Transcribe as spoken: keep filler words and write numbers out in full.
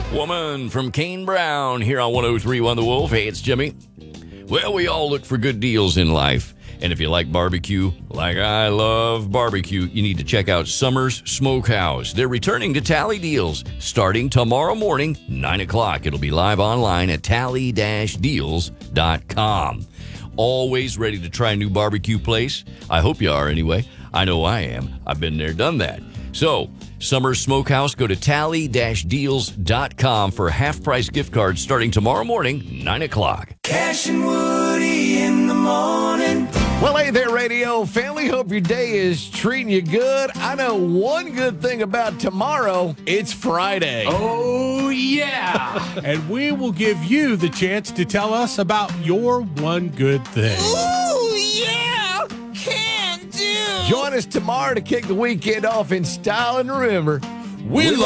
Woman from Kane Brown here on one oh three one The Wolf. Hey, it's Jimmy. Well, we all look for good deals in life. And if you like barbecue, like I love barbecue, you need to check out Summer's Smokehouse. They're returning to Tally Deals starting tomorrow morning, nine o'clock. It'll be live online at tally dash deals dot com. Always ready to try a new barbecue place? I hope you are anyway. I know I am. I've been there, done that. So, Summer's Smokehouse, go to tally dash deals dot com for half-price gift cards starting tomorrow morning, nine o'clock. Cash and Woody in the morning. Well, hey there, radio family. Hope your day is treating you good. I know one good thing about tomorrow. It's Friday. Oh, yeah. And we will give you the chance to tell us about your one good thing. Ooh, yeah. Can do. Join us tomorrow to kick the weekend off in style. And remember, We, we love